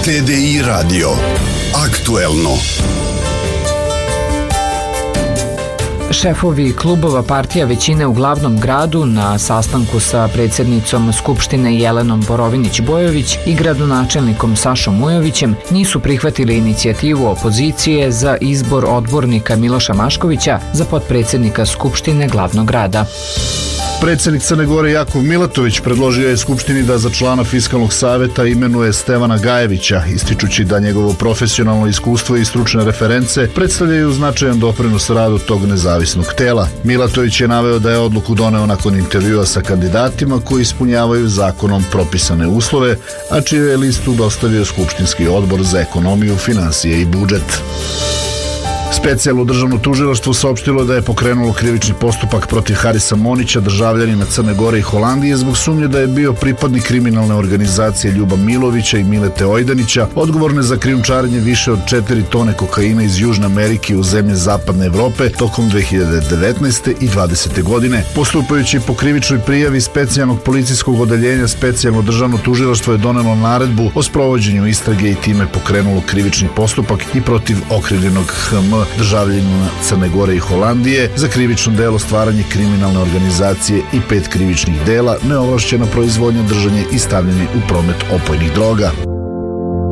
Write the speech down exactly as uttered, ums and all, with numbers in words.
T D I radio. Aktuelno. Šefovi klubova partija većine u glavnom gradu na sastanku sa predsjednicom Skupštine Jelenom Borovinić-Bojović i gradonačelnikom Sašom Mujovićem nisu prihvatili inicijativu opozicije za izbor odbornika Miloša Maškovića za potpredsjednika Skupštine glavnog grada. Predsjednik Crne Gore Jakov Milatović predložio je Skupštini da za člana Fiskalnog saveta imenuje Stevana Gajevića, ističući da njegovo profesionalno iskustvo i stručne reference predstavljaju značajan doprinos radu tog nezavisnog tela. Milatović je naveo da je odluku doneo nakon intervjua sa kandidatima koji ispunjavaju zakonom propisane uslove, a čiju je listu dostavio Skupštinski odbor za ekonomiju, finansije i budžet. Specijalno državno tužilaštvo saopštilo da je pokrenulo krivični postupak protiv Harisa Monića, državljanina Crne Gore i Holandije, zbog sumnje da je bio pripadnik kriminalne organizacije Ljuba Milovića i Milete Ojdanića, odgovorne za krijumčarenje više od četiri tone kokaina iz Južne Amerike u zemlje Zapadne Evrope tokom dve hiljade devetnaeste. i dvadesete. godine. Postupajući po krivičnoj prijavi specijalnog policijskog odeljenja, specijalno državno tužilaštvo je donelo naredbu o sprovođenju istrage i time pokrenulo krivični postupak i protiv okrivljenog H M, državljanina Crne Gore i Holandije, za krivično delo stvaranje kriminalne organizacije i pet krivičnih dela, neovlašćena proizvodnja, držanje i stavljanje u promet opojnih droga.